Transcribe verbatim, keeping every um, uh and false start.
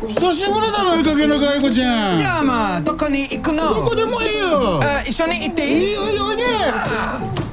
久しぶりだな、見かけの外子ちゃん。 いやまあどこに行くの？ どこでもいいよ。 あ、一緒に行っていい？ いいよいいよね。